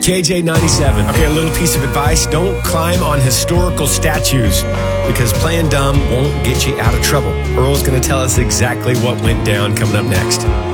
JJ97. Okay, a little piece of advice. Don't climb on historical statues because playing dumb won't get you out of trouble. Earl's going to tell us exactly what went down coming up next.